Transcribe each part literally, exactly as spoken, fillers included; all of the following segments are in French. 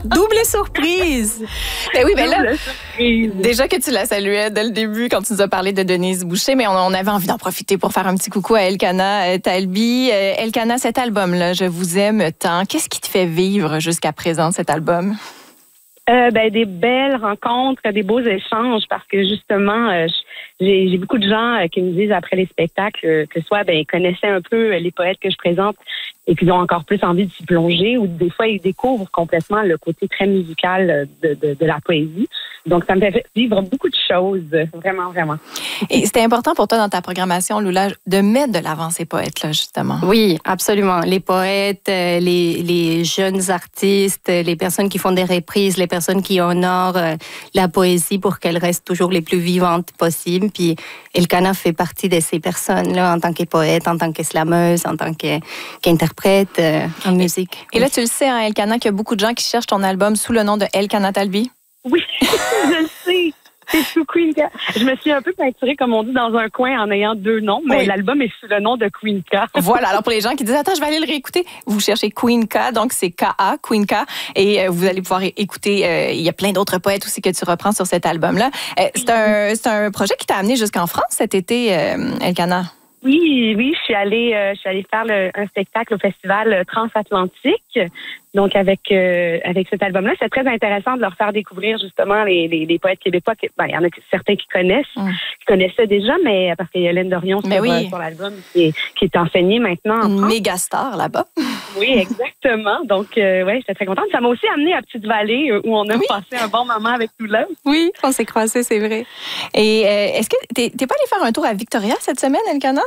Double surprise! Ben oui, ben là, déjà que tu la saluais dès le début quand tu nous as parlé de Denise Boucher, mais on, on avait envie d'en profiter pour faire un petit coucou à Elkana Talbi. Euh, Elkana, cet album-là, Je vous aime tant, qu'est-ce qui te fait vivre jusqu'à présent, cet album? Euh, ben, des belles rencontres, des beaux échanges, parce que justement, euh, j'ai, j'ai beaucoup de gens euh, qui me disent après les spectacles euh, que soit ben, ils connaissaient un peu les poètes que je présente et qu'ils ont encore plus envie de s'y plonger, ou des fois ils découvrent complètement le côté très musical de, de, de la poésie. Donc, ça me fait vivre beaucoup de choses, vraiment, vraiment. Et c'était important pour toi dans ta programmation, Lula, de mettre de l'avant ces poètes-là, justement. Oui, absolument. Les poètes, les, les jeunes artistes, les personnes qui font des reprises, les personnes qui honorent la poésie pour qu'elle reste toujours les plus vivantes possibles. Puis Elkana fait partie de ces personnes-là en tant que poète, en tant que slameuse, en tant que, qu'interprète euh, en musique. Et là, tu le sais, hein, Elkana, qu'il y a beaucoup de gens qui cherchent ton album sous le nom de Elkana Talbi. Oui, je le sais. C'est sous Queenka. Je me suis un peu peinturée, comme on dit, dans un coin en ayant deux noms, mais oui. L'album est sous le nom de Queenka. Voilà. Alors, pour les gens qui disent, attends, je vais aller le réécouter, vous cherchez Queenka, donc c'est K A, Queenka, et euh, vous allez pouvoir écouter. Euh, il y a plein d'autres poètes aussi que tu reprends sur cet album-là. Euh, c'est, un, c'est un projet qui t'a amené jusqu'en France cet été, euh, Elkana. Oui, oui, je suis allée, euh, je suis allée faire le, un spectacle au festival Transatlantique. Donc avec euh, avec cet album-là, c'est très intéressant de leur faire découvrir justement les les, les poètes québécois. Ben, il y en a certains qui connaissent, mmh. qui connaissaient déjà, mais parce qu'il y a Hélène Dorion sur, oui. euh, sur l'album qui est, qui est enseignée maintenant. En Une France. Méga star là-bas. Oui, exactement. Donc euh, ouais, j'étais très contente. Ça m'a aussi amenée à Petite-Vallée où on a oui. passé un bon moment avec tout là. Oui, on s'est croisés, c'est vrai. Et euh, est-ce que t'es, t'es pas allée faire un tour à Victoria cette semaine, Elkana?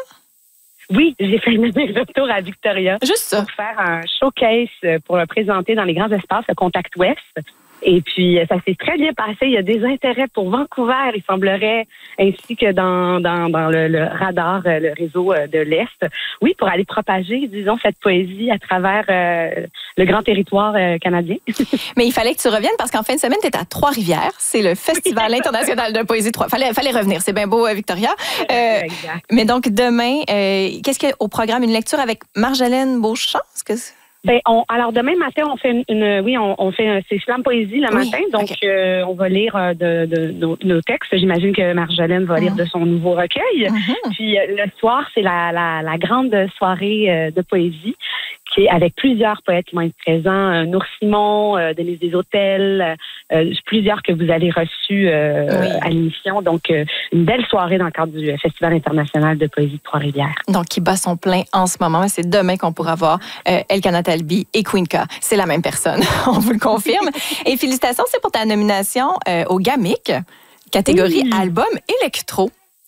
Oui, j'ai fait un retour à Victoria. Juste ça. Pour faire un showcase, pour le présenter dans les grands espaces, le Contact West. Et puis, ça s'est très bien passé. Il y a des intérêts pour Vancouver, il semblerait, ainsi que dans, dans, dans le, le radar, le réseau de l'Est. Oui, pour aller propager, disons, cette poésie à travers euh, le grand territoire euh, canadien. Mais il fallait que tu reviennes parce qu'en fin de semaine, tu es à Trois-Rivières. C'est le Festival international de poésie. Il fallait, fallait revenir. C'est bien beau, Victoria. Euh, exact. Mais donc, demain, euh, qu'est-ce qu'il y a au programme? Une lecture avec Marjolaine Beauchamp? Est-ce que c'est... Ben, on, alors demain matin, on fait une, une oui, on, on fait un, c'est Slam Poésie le oui, matin, donc okay. euh, on va lire euh, de, de, de nos, nos textes. J'imagine que Marjolaine va lire mm-hmm. de son nouveau recueil. Mm-hmm. Puis euh, le soir, c'est la, la, la grande soirée euh, de poésie qui est avec plusieurs poètes qui vont être présents. Euh, Nour Simon, euh, Denise Desautels, euh, plusieurs que vous avez reçus euh, oui. à l'émission. Donc euh, une belle soirée dans le cadre du Festival international de poésie de Trois-Rivières. Donc qui bat son plein en ce moment. C'est demain qu'on pourra voir euh, Elkana Talbi et Queenka. C'est la même personne, on vous le confirme. Et félicitations, c'est pour ta nomination euh, au GAMIC, catégorie oui. album électro.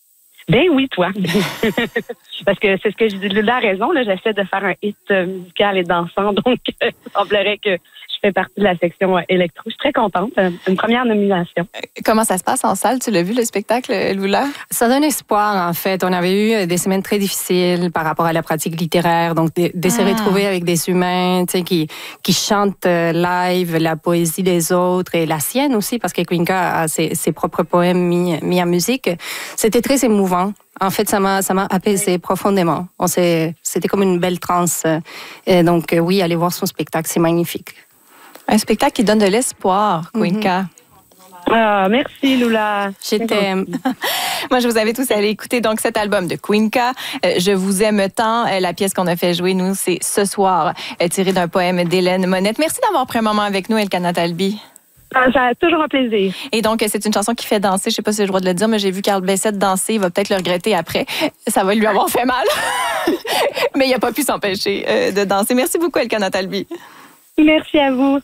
Ben oui, toi. Parce que c'est ce que je dis. Lula a raison, là, j'essaie de faire un hit musical et dansant, donc il semblerait que je fais partie de la section électro. Je suis très contente. Une première nomination. Comment ça se passe en salle? Tu l'as vu, le spectacle, Lula? Ça donne espoir, en fait. On avait eu des semaines très difficiles par rapport à la pratique littéraire, donc de, de ah. se retrouver avec des humains, tu sais, qui, qui chantent live la poésie des autres et la sienne aussi, parce que Queenka a ses, ses propres poèmes mis, mis en musique. C'était très émouvant. En fait, ça m'a, ça m'a apaisé profondément. On s'est, c'était comme une belle transe. Et donc, oui, aller voir son spectacle, c'est magnifique. Un spectacle qui donne de l'espoir, Queenka. Mm-hmm. Ah, merci, Lula. Je t'aime. Moi, je vous invite tous à aller écouter donc cet album de Queenka. Euh, je vous aime tant. Euh, la pièce qu'on a fait jouer, nous, c'est Ce soir, euh, tirée d'un poème d'Hélène Monette. Merci d'avoir pris un moment avec nous, Elkana Talbi. Ça a toujours un plaisir. Et donc, c'est une chanson qui fait danser. Je sais pas si j'ai le droit de le dire, mais j'ai vu Carl Bessette danser. Il va peut-être le regretter après. Ça va lui avoir fait mal. Mais il n'a pas pu s'empêcher euh, de danser. Merci beaucoup, Elkana Talbi. Merci à vous.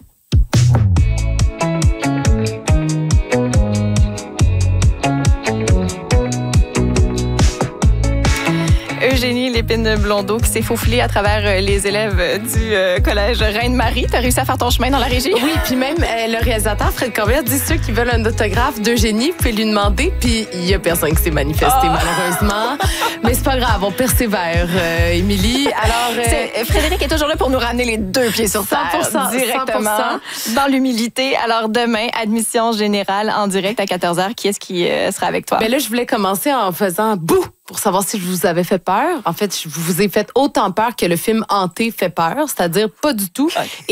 Eugénie Lépine-Blondeau qui s'est faufilée à travers les élèves du euh, collège Reine-Marie. T'as réussi à faire ton chemin dans la régie? Oui, puis même euh, le réalisateur Fred Corbière dit ceux qui veulent un autographe d'Eugénie, vous pouvez lui demander, puis il y a personne qui s'est manifesté oh. malheureusement. Mais c'est pas grave, on persévère, euh, Émilie. Alors, euh... c'est, Frédéric est toujours là pour nous ramener les deux pieds sur terre cent pour cent, directement cent pour cent. Dans l'humilité. Alors demain, admission générale en direct à quatorze heures. Qui est-ce qui euh, sera avec toi? Ben là, je voulais commencer en faisant bouh pour savoir si je vous avais fait peur. En fait, je vous ai fait autant peur que le film Hanté fait peur, c'est-à-dire pas du tout. Okay.